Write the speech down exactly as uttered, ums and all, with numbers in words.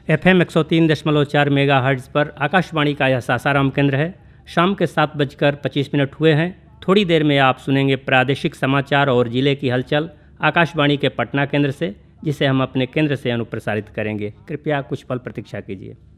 F M एक सौ तीन दशमलव चार मेगा हर्ट्ज़ पर आकाशवाणी का यह सासाराम केंद्र है। शाम के सात बजकर पच्चीस मिनट हुए हैं। थोड़ी देर में आप सुनेंगे प्रादेशिक समाचार और जिले की हलचल आकाशवाणी के पटना केंद्र से, जिसे हम अपने केंद्र से अनुप्रसारित करेंगे। कृपया कुछ पल प्रतीक्षा कीजिए।